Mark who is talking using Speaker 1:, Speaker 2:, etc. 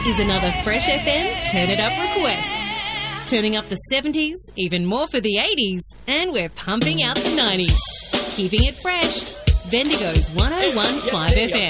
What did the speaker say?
Speaker 1: is another Fresh FM Turn It Up request. Turning up the 70s, even more for the 80s, and we're pumping out the 90s. Keeping it fresh. Bendigo's 101.5 FM.